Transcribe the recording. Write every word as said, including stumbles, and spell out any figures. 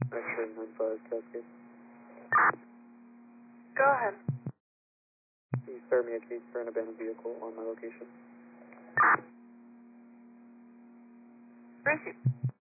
X-ray nine five Cascade. Go ahead. Can you spare me a case for an abandoned vehicle on my location? Receive.